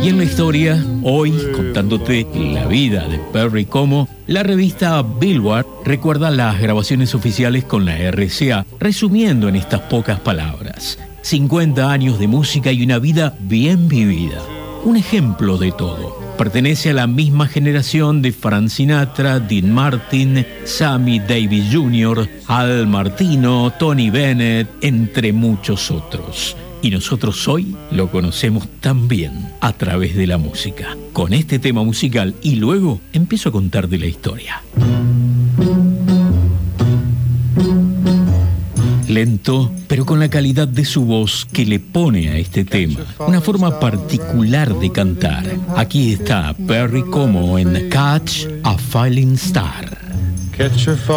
Y en la historia, hoy, contándote la vida de Perry Como, la revista Billboard recuerda las grabaciones oficiales con la RCA, resumiendo en estas pocas palabras: 50 años de música y una vida bien vivida. Un ejemplo de todo. Pertenece a la misma generación de Frank Sinatra, Dean Martin, Sammy Davis Jr., Al Martino, Tony Bennett, entre muchos otros. Y nosotros hoy lo conocemos también a través de la música. Con este tema musical y luego empiezo a contarte la historia. Lento, pero con la calidad de su voz que le pone a este tema una forma particular de cantar. Aquí está Perry Como en Catch a Falling Star.